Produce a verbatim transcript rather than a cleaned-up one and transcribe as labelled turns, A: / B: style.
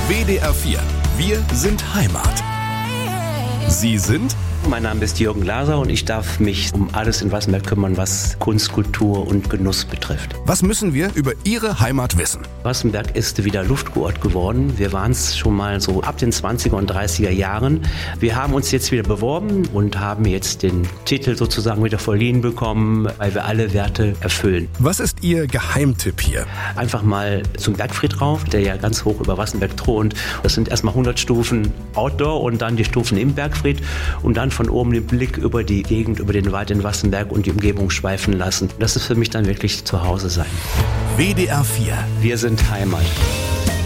A: W D R vier. Wir sind Heimat. Sie sind?
B: Mein Name ist Jürgen Glaser und ich darf mich um alles in Wassenberg kümmern, was Kunst, Kultur und Genuss betrifft.
A: Was müssen wir über Ihre Heimat wissen?
B: Wassenberg ist wieder Luftkurort geworden. Wir waren es schon mal so ab den zwanziger und dreißiger Jahren. Wir haben uns jetzt wieder beworben und haben jetzt den Titel sozusagen wieder verliehen bekommen, weil wir alle Werte erfüllen.
A: Was ist Ihr Geheimtipp hier?
B: Einfach mal zum Bergfried rauf, der ja ganz hoch über Wassenberg thront. Das sind erstmal hundert Stufen Outdoor und dann die Stufen im Bergfried und dann von oben den Blick über die Gegend, über den Wald in Wassenberg und die Umgebung schweifen lassen. Das ist für mich dann wirklich zu Hause sein.
A: W D R vier.
B: Wir sind Heimat.